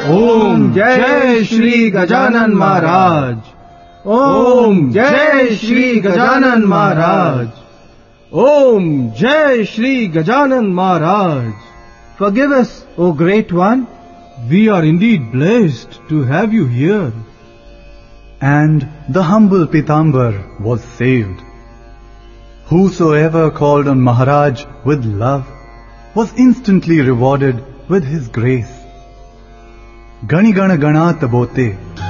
Om Jai Shri Gajanan Maharaj. Om Jai Shri Gajanan Maharaj. Om Jai Shri Gajanan Maharaj. Forgive us, O Great One. We are indeed blessed to have you here. And the humble Pitambar was saved. Whosoever called on Maharaj with love was instantly rewarded with his grace. Gani Gana Ganat Bote.